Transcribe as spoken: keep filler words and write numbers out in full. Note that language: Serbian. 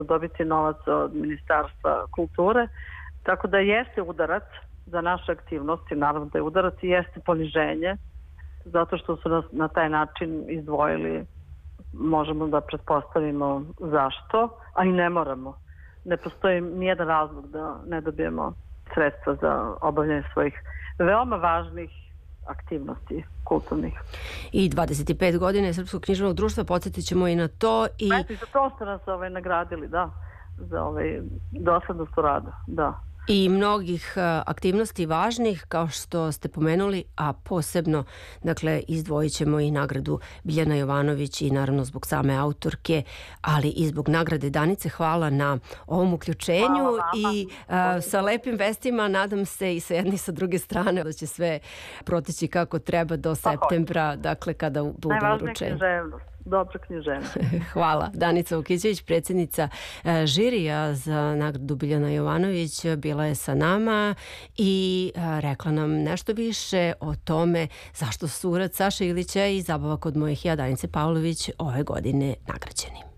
dobiti novac od Ministarstva kulture, tako da jeste udarac za naše aktivnosti, naravno da je udarac i jeste poniženje, zato što su nas na taj način izdvojili, možemo da pretpostavimo zašto, a i ne moramo. Ne postoji nijedan razlog da ne dobijemo sredstva za obavljanje svojih veoma važnih aktivnosti kulturnih. I dvadeset pet godine Srpskog književnog društva, podsjetit ćemo i na to. I Eto, i za to ste nas ovaj, nagradili, da, za ovaj, doslednost u radu, da. I mnogih aktivnosti važnih, kao što ste pomenuli, a posebno, dakle, izdvojit ćemo i nagradu Biljana Jovanović i naravno zbog same autorke, ali i zbog nagrade Danice. Hvala na ovom uključenju i a, sa lepim vestima, nadam se i sa jedne i sa druge strane da će sve proteći kako treba do septembra, dakle, kada budu uručenje. Najvažnija književnost. Dobro književnost. Hvala. Danica Vukićević, predsjednica žirija za nagradu Biljana Jovanović, bila je sa nama i rekla nam nešto više o tome zašto su Urad Saše Ilića i Zabava kod mojih ja, Danice Pavlović, ove godine nagrađeni.